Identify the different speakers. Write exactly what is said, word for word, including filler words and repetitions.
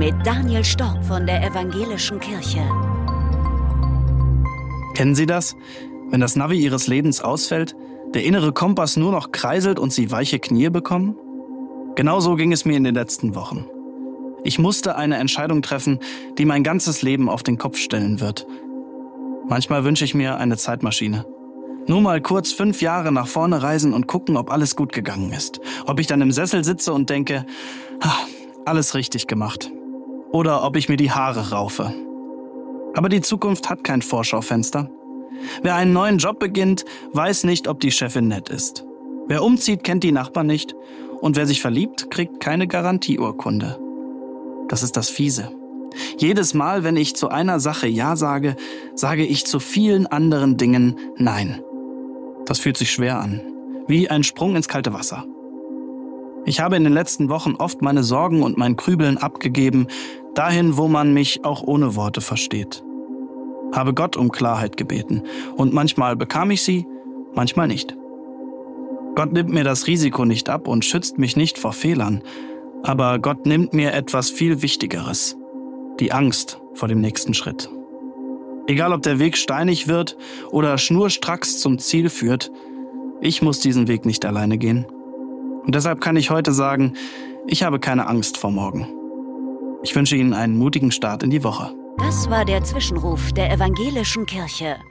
Speaker 1: mit Daniel Storb von der Evangelischen Kirche.
Speaker 2: Kennen Sie das? Wenn das Navi Ihres Lebens ausfällt, der innere Kompass nur noch kreiselt und Sie weiche Knie bekommen? Genauso ging es mir in den letzten Wochen. Ich musste eine Entscheidung treffen, die mein ganzes Leben auf den Kopf stellen wird. Manchmal wünsche ich mir eine Zeitmaschine. Nur mal kurz fünf Jahre nach vorne reisen und gucken, ob alles gut gegangen ist. Ob ich dann im Sessel sitze und denke, alles richtig gemacht. Oder ob ich mir die Haare raufe. Aber die Zukunft hat kein Vorschaufenster. Wer einen neuen Job beginnt, weiß nicht, ob die Chefin nett ist. Wer umzieht, kennt die Nachbarn nicht. Und wer sich verliebt, kriegt keine Garantieurkunde. Das ist das Fiese. Jedes Mal, wenn ich zu einer Sache Ja sage, sage ich zu vielen anderen Dingen Nein. Das fühlt sich schwer an, wie ein Sprung ins kalte Wasser. Ich habe in den letzten Wochen oft meine Sorgen und mein Grübeln abgegeben, dahin, wo man mich auch ohne Worte versteht. Habe Gott um Klarheit gebeten und manchmal bekam ich sie, manchmal nicht. Gott nimmt mir das Risiko nicht ab und schützt mich nicht vor Fehlern, aber Gott nimmt mir etwas viel Wichtigeres, die Angst vor dem nächsten Schritt. Egal, ob der Weg steinig wird oder schnurstracks zum Ziel führt, ich muss diesen Weg nicht alleine gehen. Und deshalb kann ich heute sagen, ich habe keine Angst vor morgen. Ich wünsche Ihnen einen mutigen Start in die Woche.
Speaker 1: Das war der Zwischenruf der Evangelischen Kirche.